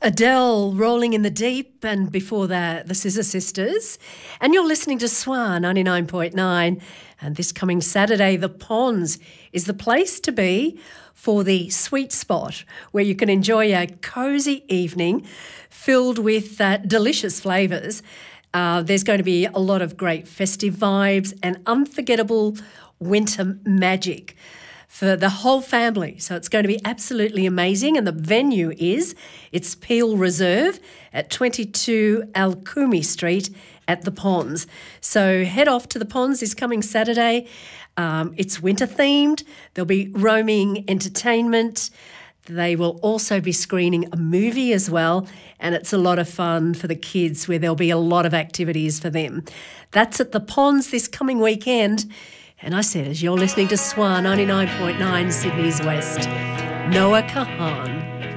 Adele, Rolling in the Deep, and before that, the Scissor Sisters. And you're listening to SWR 99.9. And this coming Saturday, the Ponds is the place to be for the sweet spot where you can enjoy a cosy evening filled with delicious flavours. There's going to be a lot of great festive vibes and unforgettable winter magic for the whole family. So it's going to be absolutely amazing. And the venue it's Peel Reserve at 22 Alcumi Street at the Ponds. So head off to the Ponds this coming Saturday. It's winter themed. There'll be roaming entertainment. They will also be screening a movie as well, and it's a lot of fun for the kids where there'll be a lot of activities for them. That's at the Ponds this coming weekend. And I said, as you're listening to SWR 99.9 Sydney's West, Noah Kahan.